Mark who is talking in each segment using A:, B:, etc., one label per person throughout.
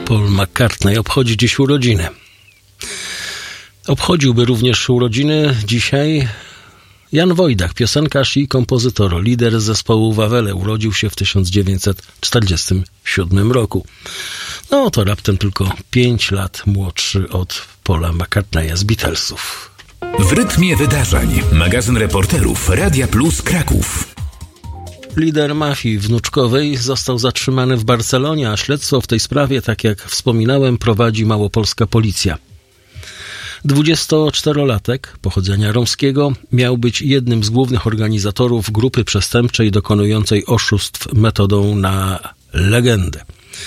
A: Paul McCartney obchodzi dziś urodziny. Obchodziłby również urodziny dzisiaj Jan Wojdach, piosenkarz i kompozytor, lider zespołu Wawele. Urodził się w 1947 roku. No to raptem tylko 5 lat młodszy od Paula McCartneya z Beatlesów.
B: W rytmie wydarzeń. Magazyn reporterów Radia Plus Kraków.
A: Lider mafii wnuczkowej został zatrzymany w Barcelonie, a śledztwo w tej sprawie, tak jak wspominałem, prowadzi małopolska policja. 24-latek pochodzenia romskiego miał być jednym z głównych organizatorów grupy przestępczej dokonującej oszustw metodą na legendę.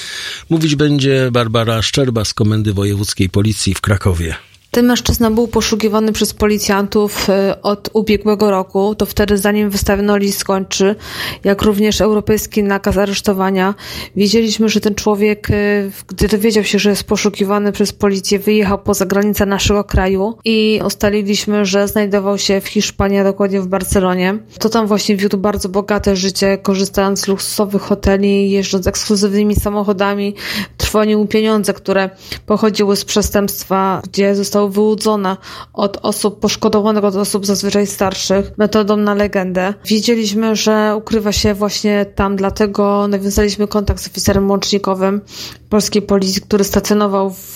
A: Mówić będzie Barbara Szczerba z Komendy Wojewódzkiej Policji w Krakowie.
C: Ten mężczyzna był poszukiwany przez policjantów od ubiegłego roku. To wtedy, zanim wystawiono list gończy, jak również europejski nakaz aresztowania. Wiedzieliśmy, że ten człowiek, gdy dowiedział się, że jest poszukiwany przez policję, wyjechał poza granicę naszego kraju i ustaliliśmy, że znajdował się w Hiszpanii, a dokładnie w Barcelonie. To tam właśnie wiódł bardzo bogate życie, korzystając z luksusowych hoteli, jeżdżąc ekskluzywnymi samochodami, trwonił pieniądze, które pochodziły z przestępstwa, gdzie został wyłudzona od osób poszkodowanych, od osób zazwyczaj starszych, metodą na legendę. Wiedzieliśmy, że ukrywa się właśnie tam, dlatego nawiązaliśmy kontakt z oficerem łącznikowym polskiej policji, który stacjonował w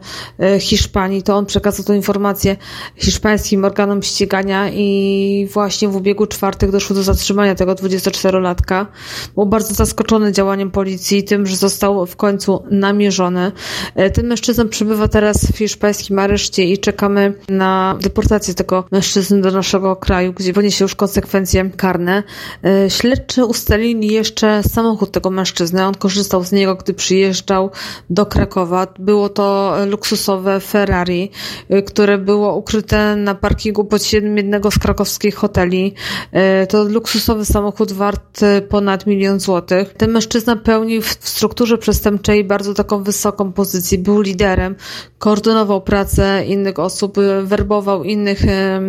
C: Hiszpanii. To on przekazał tę informację hiszpańskim organom ścigania i właśnie w ubiegu czwartek doszło do zatrzymania tego 24-latka. Był bardzo zaskoczony działaniem policji i tym, że został w końcu namierzony. Ten mężczyzna przebywa teraz w hiszpańskim areszcie i czekamy na deportację tego mężczyzny do naszego kraju, gdzie poniesie już konsekwencje karne. Śledczy ustalili jeszcze samochód tego mężczyzny. On korzystał z niego, gdy przyjeżdżał do Krakowa. Było to luksusowe Ferrari, które było ukryte na parkingu pod jednego z krakowskich hoteli. To luksusowy samochód wart ponad 1 000 000 złotych. Ten mężczyzna pełnił w strukturze przestępczej bardzo taką wysoką pozycję. Był liderem, koordynował pracę innych osób, werbował innych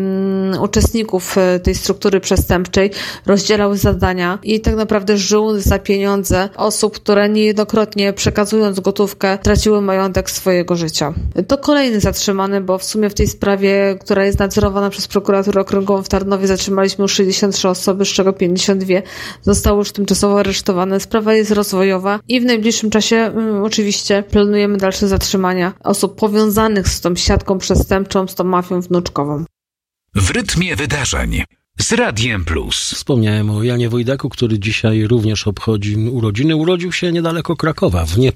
C: uczestników tej struktury przestępczej, rozdzielał zadania i tak naprawdę żył za pieniądze osób, które niejednokrotnie przekazując gotówkę traciły majątek swojego życia. To kolejny zatrzymany, bo w sumie w tej sprawie, która jest nadzorowana przez prokuraturę okręgową w Tarnowie, zatrzymaliśmy już 63 osoby, z czego 52 zostały już tymczasowo aresztowane. Sprawa jest rozwojowa i w najbliższym czasie oczywiście planujemy dalsze zatrzymania osób powiązanych z tą siatką przestępczą, z tą mafią wnuczkową.
B: W rytmie wydarzeń z Radiem Plus.
A: Wspomniałem o Janie Wojdaku, który dzisiaj również obchodzi urodziny. Urodził się niedaleko Krakowa, w